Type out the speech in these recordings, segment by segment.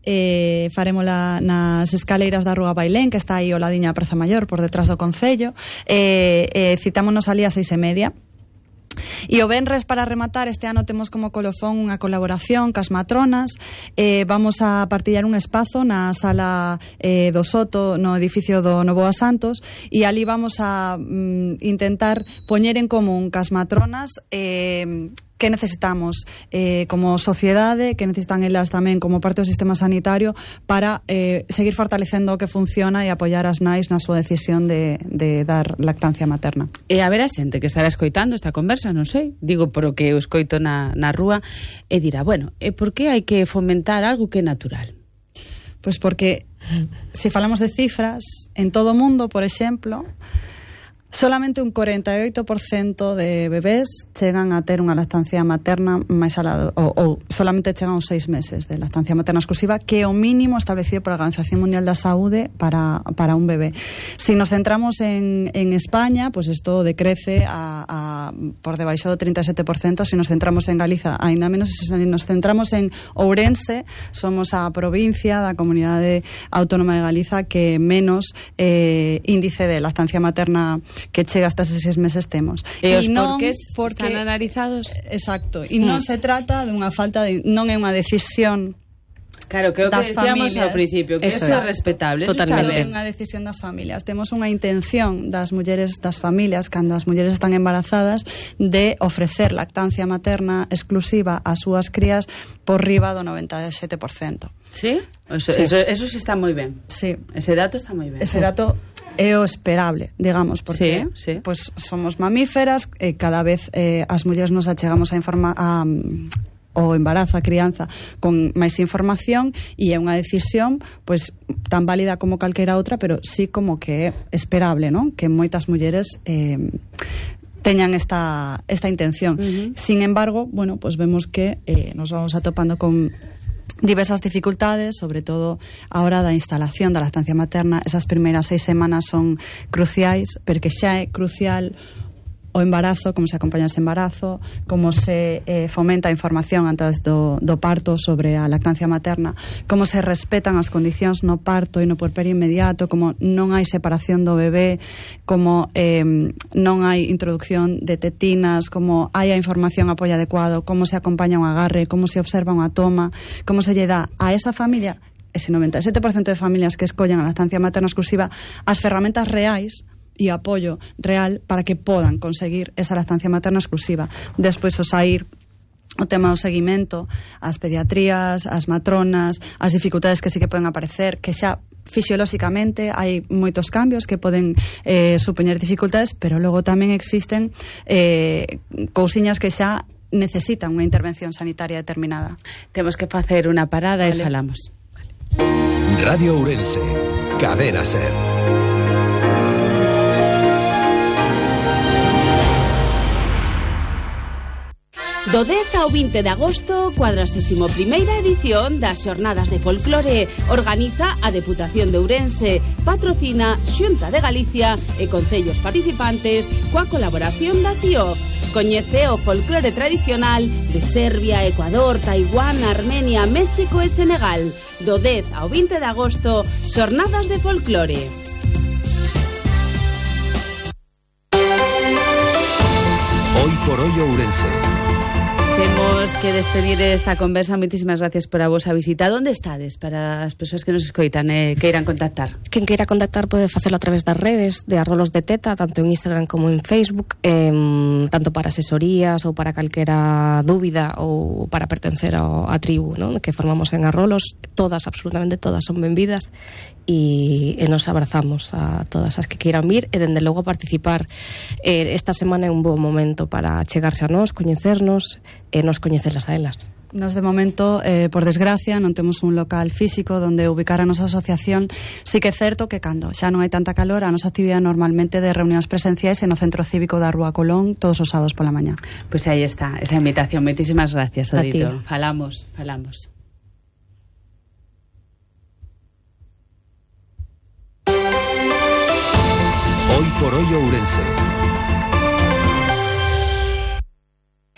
farémola nas escaleiras da Rúa Bailén, que está aí ao ladiña a Praza Maior, por detrás do Concello. Citámonos ali a 6:30. E o venres, para rematar, este ano temos como colofón unha colaboración cas matronas. Vamos a partillar un espazo na sala do Soto, no edificio do Novoa Santos, e ali vamos a intentar poñer en común cas matronas que necesitamos como sociedade, que necesitan elas tamén como parte do sistema sanitario, para seguir fortalecendo o que funciona e apoiar as nais na súa decisión de dar lactancia materna. E a ver a xente que estará escoitando esta conversa, non sei, digo por o que eu escoito na rúa, e dirá, bueno, por que hai que fomentar algo que é natural? Pois porque, se falamos de cifras, en todo o mundo, por exemplo, solamente un 48% de bebés chegan a ter unha lactancia materna máis alá, ou solamente chegan aos 6 meses de lactancia materna exclusiva, que é o mínimo establecido pola Organización Mundial da Saúde para un bebé. Si nos centramos en España, pues isto decrece a por debaixo do 37%. Si nos centramos en Galiza, aínda menos. Se nos centramos en Ourense, somos a provincia da Comunidade Autónoma de Galiza que menos índice de lactancia materna que chega hasta 6 meses temos. E os porqués están analizados? Exacto. E non se trata dunha falta de... Non é unha decisión... Claro, que é o que decíamos ao principio, que eso é respetable. Totalmente. É unha decisión das familias. Temos unha intención das mulleres, das familias, cando as mulleres están embarazadas, de ofrecer lactancia materna exclusiva ás súas crías por riba do 97%. ¿Sí? Eso sí está moi ben. Sí. Ese dato está moi ben. Ese dato é o esperable, digamos, porque sí. Pues somos mamíferas, cada vez as mulleres nos achegamos o embarazo, a crianza, con máis información, e é unha decisión pues tan válida como calquera outra, pero sí como que é esperable, non? Que moitas mulleres teñan esta intención. Sin embargo, bueno, pues vemos que nos vamos atopando con diversas dificultades, sobre todo a hora da instalación da lactancia materna. Esas primeiras 6 semanas son cruciais, porque xa é crucial o embarazo, como se acompaña ese embarazo, como se fomenta a información antes do parto sobre a lactancia materna, como se respetan as condicións no parto e no puerperio inmediato, como non hai separación do bebé, como non hai introducción de tetinas, como hai a información apoio adecuado, como se acompaña un agarre, como se observa unha toma, como se lle dá a esa familia, ese 97% de familias que escollen a lactancia materna exclusiva, as ferramentas reais e apoio real para que podan conseguir esa lactancia materna exclusiva. Despois o sair o tema do seguimento, as pediatrías, as matronas, as dificultades que sí que poden aparecer, que xa fisiolóxicamente hai moitos cambios que poden supoñer dificultades, pero logo tamén existen cousiñas que xa necesitan unha intervención sanitaria determinada. Temos que facer unha parada e falamos. Radio Ourense, Cadena Ser. Do 10 ao 20 de agosto, 41ª edición das Xornadas de Folclore. Organiza a Deputación de Ourense, patrocina Xunta de Galicia e concellos participantes coa colaboración da CIO. Coñece o folclore tradicional de Serbia, Ecuador, Taiwán, Armenia, México e Senegal. Do 10 ao 20 de agosto, Xornadas de Folclore. Hoy por hoy Ourense. Temos que despedir esta conversa. Moitísimas gracias por a vosa visita. Onde estades para as persoas que nos escoitan e queiran contactar? Quen queira contactar pode facelo a través das redes de Arrolos de Teta, tanto en Instagram como en Facebook, tanto para asesorías ou para calquera dúbida ou para pertencer á tribu, ¿no?, que formamos en Arrolos. Todas, absolutamente todas, son benvidas e nos abrazamos a todas as que queiran vir e dende logo participar. Esta semana é un bo momento para chegarse a nós, coñecernos e nos coñecerlas a elas. Nos de momento, por desgracia, non temos un local físico onde ubicar a nosa asociación. Sí que é certo que cando xa non hai tanta calor, a nosa actividade normalmente de reunións presenciais no Centro Cívico da Rúa Colón todos os sábados pola mañá. Pois aí está, esa invitación. Moitísimas gracias, Odito. Falamos. Hoy por hoy Ourense.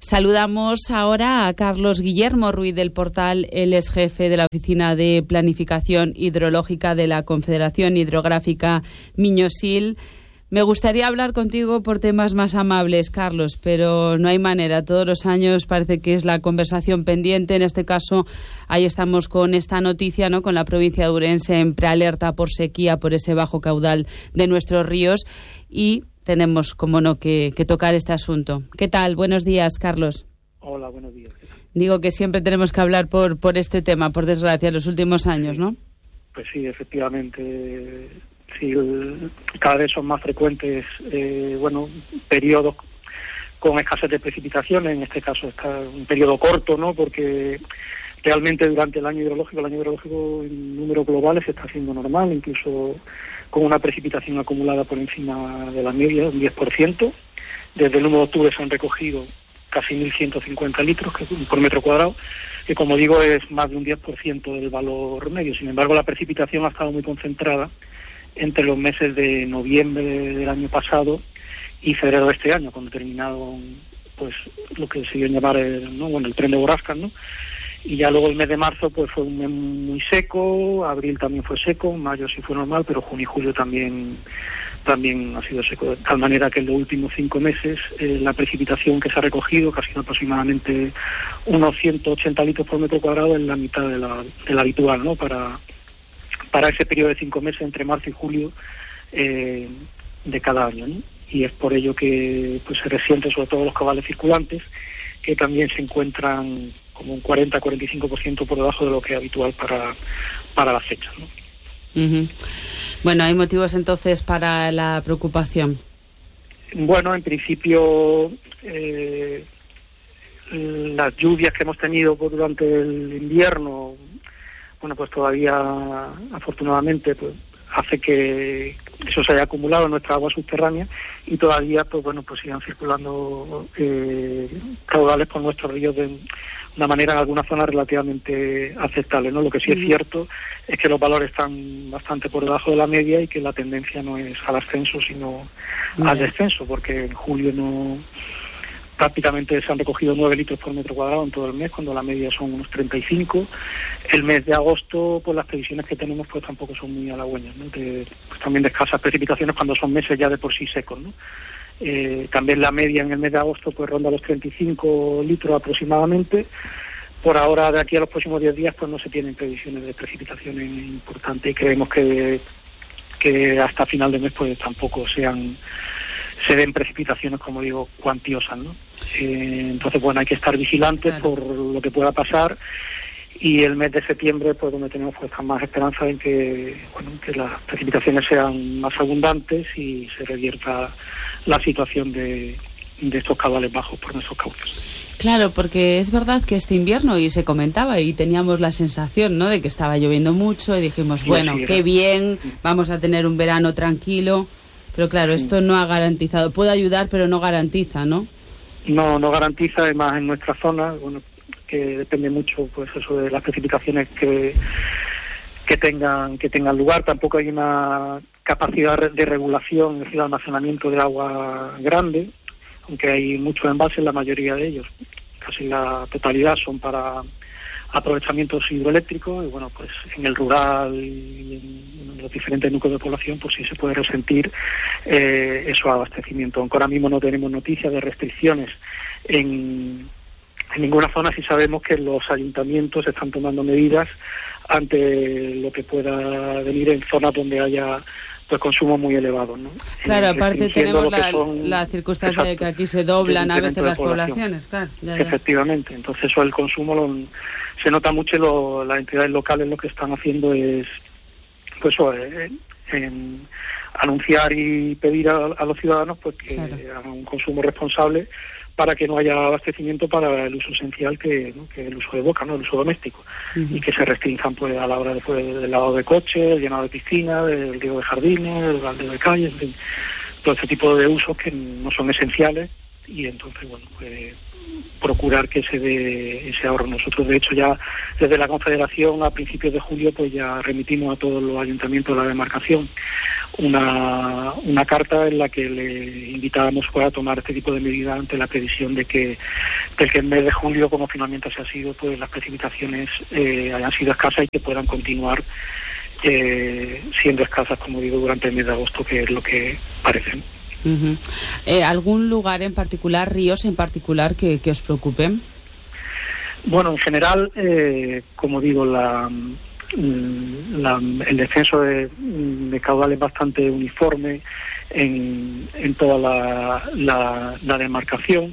Saludamos ahora a Carlos Guillermo Ruiz del Portal. Él es jefe de la Oficina de Planificación Hidrológica de la Confederación Hidrográfica Miño-Sil. Me gustaría hablar contigo por temas más amables, Carlos, pero no hay manera. Todos los años parece que es la conversación pendiente. En este caso, ahí estamos con esta noticia, ¿no? Con la provincia de Ourense en prealerta por sequía, por ese bajo caudal de nuestros ríos, y tenemos, como no, que tocar este asunto. ¿Qué tal? Buenos días, Carlos. Hola, buenos días. Digo que siempre tenemos que hablar por este tema, por desgracia, en los últimos años, ¿no? Pues sí, efectivamente. Sí, cada vez son más frecuentes, periodos con escasez de precipitaciones. En este caso está un periodo corto, ¿no? Porque realmente durante el año hidrológico en números globales está siendo normal, incluso con una precipitación acumulada por encima de la media, un 10%. Desde el 1 de octubre se han recogido casi 1.150 litros por metro cuadrado, que como digo es más de un 10% del valor medio. Sin embargo, la precipitación ha estado muy concentrada entre los meses de noviembre del año pasado y febrero de este año, cuando terminaron pues lo que se dio a llamar el tren de borrascas, ¿no? Y ya luego el mes de marzo pues fue un mes muy seco, abril también fue seco, mayo sí fue normal, pero junio y julio también ha sido seco, de tal manera que en los últimos 5 meses la precipitación que se ha recogido, que ha sido aproximadamente unos 180 litros por metro cuadrado, es la mitad de la habitual, ¿no? Para ese periodo de 5 meses entre marzo y julio de cada año, ¿no? Y es por ello que pues se resienten sobre todo los cabales circulantes, que también se encuentran como un 40-45% por debajo de lo que es habitual para la fecha, ¿no? Uh-huh. Bueno, ¿hay motivos entonces para la preocupación? Bueno, en principio las lluvias que hemos tenido durante el invierno, pues todavía afortunadamente pues hace que eso se haya acumulado en nuestra agua subterránea y todavía pues sigan circulando caudales por nuestros ríos de una manera en algunas zonas relativamente aceptable, ¿no? Lo que sí es cierto es que los valores están bastante por debajo de la media y que la tendencia no es al ascenso sino al descenso, porque en julio prácticamente se han recogido 9 litros por metro cuadrado en todo el mes, cuando la media son unos 35. El mes de agosto, pues las previsiones que tenemos pues tampoco son muy halagüeñas, ¿no? También de escasas precipitaciones cuando son meses ya de por sí secos, ¿no? También la media en el mes de agosto pues ronda los 35 litros aproximadamente. Por ahora, de aquí a los próximos 10 días, pues no se tienen previsiones de precipitaciones importantes y creemos que hasta final de mes pues tampoco se den precipitaciones, como digo, cuantiosas, ¿no? Entonces, hay que estar vigilantes por lo que pueda pasar, y el mes de septiembre, pues donde tenemos más esperanza en que las precipitaciones sean más abundantes y se revierta la situación de estos caudales bajos por nuestros cauces. Claro, porque es verdad que este invierno, y se comentaba, y teníamos la sensación, ¿no?, de que estaba lloviendo mucho, y dijimos, qué bien, vamos a tener un verano tranquilo. Pero claro, esto no ha garantizado. Puede ayudar, pero no garantiza, ¿no? No garantiza, además en nuestra zona, que depende mucho, pues eso, de las precipitaciones que tengan lugar. Tampoco hay una capacidad de regulación, es decir, almacenamiento de agua grande, aunque hay muchos embalses, la mayoría de ellos, casi la totalidad, son para aprovechamientos hidroeléctricos, y pues en el rural y en los diferentes núcleos de población pues sí se puede resentir esos abastecimientos. Aunque ahora mismo no tenemos noticias de restricciones en ninguna zona, sí sabemos que los ayuntamientos están tomando medidas ante lo que pueda venir en zonas donde haya pues consumo muy elevado, ¿no? Claro, aparte tenemos la circunstancia de que aquí se doblan a veces las poblaciones, claro. Ya. Efectivamente, entonces eso el consumo se nota mucho. Las entidades locales lo que están haciendo es pues anunciar y pedir a los ciudadanos pues que hagan un consumo responsable para que no haya abastecimiento para el uso esencial que es el uso de boca, ¿no?, el uso doméstico, y que se restrinjan pues a la hora del lavado de coches, el llenado de piscinas, el riego de jardines, el baldeo de calles, en fin, todo este tipo de usos que no son esenciales y entonces, bueno, pues procurar que se dé ese ahorro. Nosotros, de hecho, ya desde la Confederación a principios de julio pues ya remitimos a todos los ayuntamientos de la demarcación una carta en la que le invitábamos pues, a tomar este tipo de medidas ante la previsión de que el mes de julio, como finalmente se ha sido, pues las precipitaciones hayan sido escasas y que puedan continuar siendo escasas, como digo, durante el mes de agosto, que es lo que parece. Uh-huh. ¿Algún lugar en particular, ríos en particular, que os preocupen? Bueno, en general, como digo, el descenso de caudal es bastante uniforme en toda la demarcación,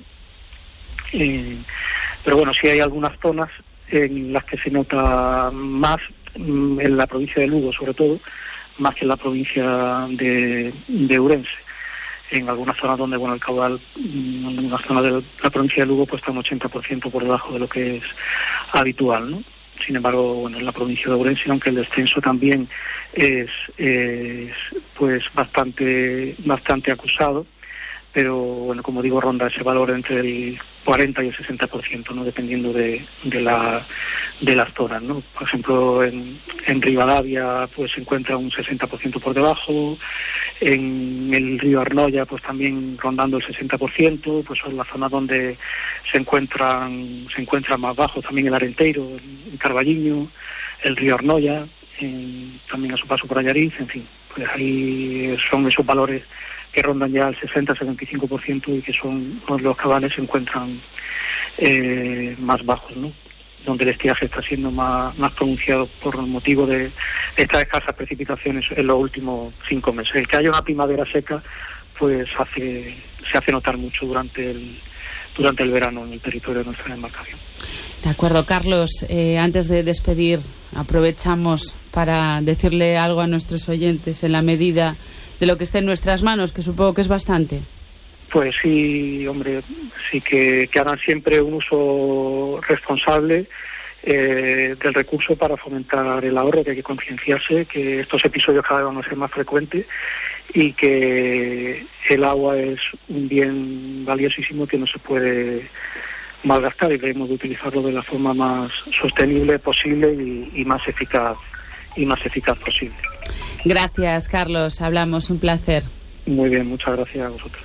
pero bueno, sí hay algunas zonas en las que se nota más, en la provincia de Lugo sobre todo, más que en la provincia de Ourense. En algunas zonas donde, bueno, el caudal, en algunas zonas de la provincia de Lugo pues está un 80% por debajo de lo que es habitual, ¿no? Sin embargo, bueno, en la provincia de Ourense, aunque el descenso también es pues bastante acusado, pero bueno, como digo, ronda ese valor entre el 40 y el 60%, ¿no? Dependiendo de las zonas, ¿no? Por ejemplo, en Rivadavia pues se encuentra un 60% por debajo, en el río Arnoya pues también rondando el 60%, pues son las zonas donde se encuentran más bajos, también el Arenteiro, en Carballiño, el río Arnoya, también a su paso por Allariz, en fin, pues ahí son esos valores que rondan ya el 60-75% y que son los caudales se encuentran más bajos, ¿no? Donde el estiaje está siendo más pronunciado por motivo de estas escasas precipitaciones en los últimos 5 meses. El que haya una primavera seca pues se hace notar mucho durante el verano en el territorio de nuestra demarcación. De acuerdo, Carlos, antes de despedir, aprovechamos para decirle algo a nuestros oyentes en la medida de lo que esté en nuestras manos, que supongo que es bastante. Pues sí, hombre, sí que hagan siempre un uso responsable del recurso para fomentar el ahorro, que hay que concienciarse que estos episodios cada vez van a ser más frecuentes y que el agua es un bien valiosísimo que no se puede malgastar y debemos de utilizarlo de la forma más sostenible posible y más eficaz posible. Gracias, Carlos. Hablamos, un placer. Muy bien, muchas gracias a vosotros.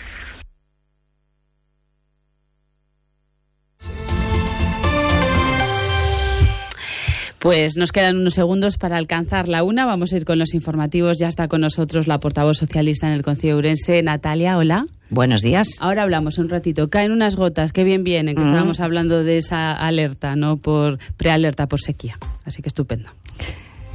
Pues nos quedan unos segundos para alcanzar la 1. Vamos a ir con los informativos. Ya está con nosotros la portavoz socialista en el Concello de Ourense, Natalia. Hola. Buenos días. Ahora hablamos un ratito. Caen unas gotas, qué bien vienen, que estábamos hablando de esa alerta, ¿no? Por prealerta por sequía. Así que estupendo.